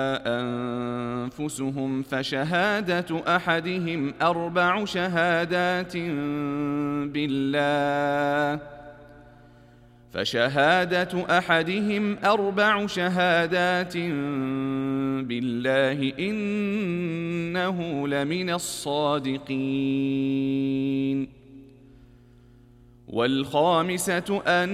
أنفسهم فشهادة أحدهم أربع شهادات بالله إنه لمن الصادقين. والخامسة أن